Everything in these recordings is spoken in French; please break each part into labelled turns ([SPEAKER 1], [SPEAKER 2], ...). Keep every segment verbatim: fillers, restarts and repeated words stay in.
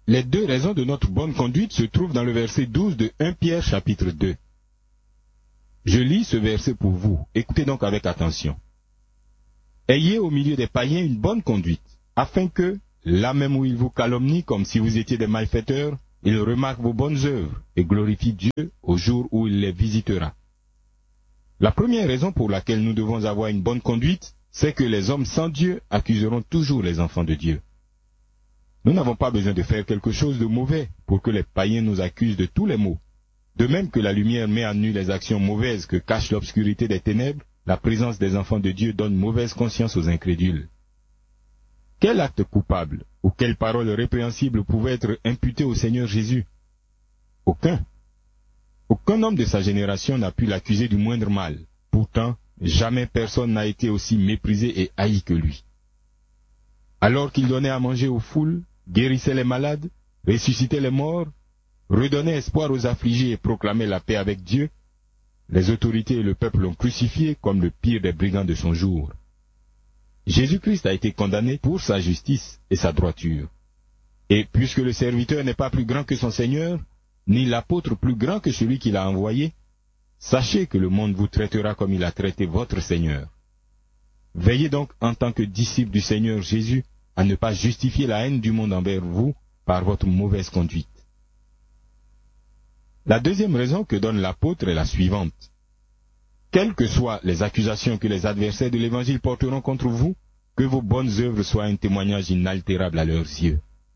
[SPEAKER 1] Les deux raisons de notre bonne conduite se trouvent dans le verset douze de premier Pierre chapitre deux. Je lis ce verset pour vous. Écoutez donc avec attention. Ayez au milieu des païens une bonne conduite, afin que, là même où ils vous calomnient comme si vous étiez des malfaiteurs, ils remarquent vos bonnes œuvres et glorifient Dieu au jour où il les visitera. La première raison pour laquelle nous devons avoir une bonne conduite, c'est que les hommes sans Dieu accuseront toujours les enfants de Dieu. Nous n'avons pas besoin de faire quelque chose de mauvais pour que les païens nous accusent de tous les maux. De même que la lumière met à nu les actions mauvaises que cache l'obscurité des ténèbres, la présence des enfants de Dieu donne mauvaise conscience aux incrédules. Quel acte coupable ou quelle parole répréhensible pouvait être imputée au Seigneur Jésus? Aucun. Aucun homme de sa génération n'a pu l'accuser du moindre mal. Pourtant, jamais personne n'a été aussi méprisé et haï que lui. Alors qu'il donnait à manger aux foules, guérissait les malades, ressuscitait les morts, redonnait espoir aux affligés et proclamait la paix avec Dieu, les autorités et le peuple l'ont crucifié comme le pire des brigands de son jour. Jésus-Christ a été condamné pour sa justice et sa droiture. Et puisque le serviteur n'est pas plus grand que son Seigneur, ni l'apôtre plus grand que celui qui l'a envoyé, sachez que le monde vous traitera comme il a traité votre Seigneur. Veillez donc en tant que disciples du Seigneur Jésus à ne pas justifier la haine du monde envers vous par votre mauvaise conduite. La deuxième raison que donne l'apôtre est la suivante. Quelles que soient les accusations que les adversaires de l'Évangile porteront contre vous, que vos bonnes œuvres soient un témoignage inaltérable à leurs yeux.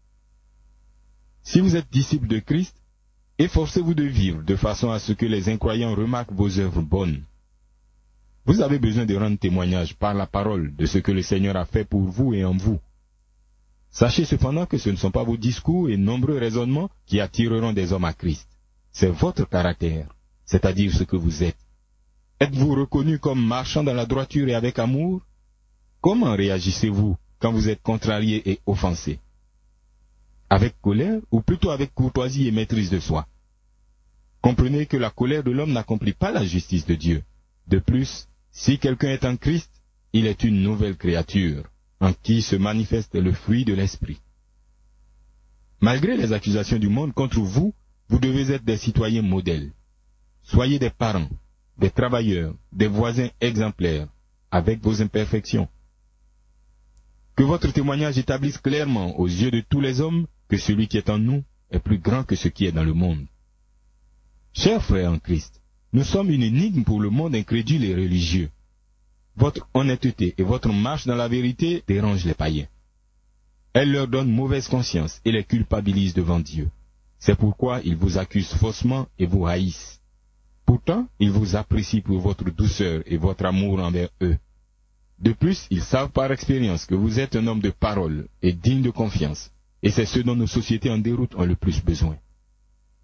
[SPEAKER 1] Si vous êtes disciples de Christ, efforcez-vous de vivre de façon à ce que les incroyants remarquent vos œuvres bonnes. Vous avez besoin de rendre témoignage par la parole de ce que le Seigneur a fait pour vous et en vous. Sachez cependant que ce ne sont pas vos discours et nombreux raisonnements qui attireront des hommes à Christ. C'est votre caractère, c'est-à-dire ce que vous êtes. Êtes-vous reconnu comme marchant dans la droiture et avec amour? Comment réagissez-vous quand vous êtes contrarié et offensé? Avec colère ou plutôt avec courtoisie et maîtrise de soi? Comprenez que la colère de l'homme n'accomplit pas la justice de Dieu. De plus, si quelqu'un est en Christ, il est une nouvelle créature, en qui se manifeste le fruit de l'esprit. Malgré les accusations du monde contre vous, vous devez être des citoyens modèles. Soyez des parents, des travailleurs, des voisins exemplaires, avec vos imperfections. Que votre témoignage établisse clairement aux yeux de tous les hommes que celui qui est en nous est plus grand que ce qui est dans le monde. Chers frères en Christ, nous sommes une énigme pour le monde incrédule et religieux. Votre honnêteté et votre marche dans la vérité dérangent les païens. Elle leur donne mauvaise conscience et les culpabilise devant Dieu. C'est pourquoi ils vous accusent faussement et vous haïssent. Pourtant, ils vous apprécient pour votre douceur et votre amour envers eux. De plus, ils savent par expérience que vous êtes un homme de parole et digne de confiance, et c'est ce dont nos sociétés en déroute ont le plus besoin.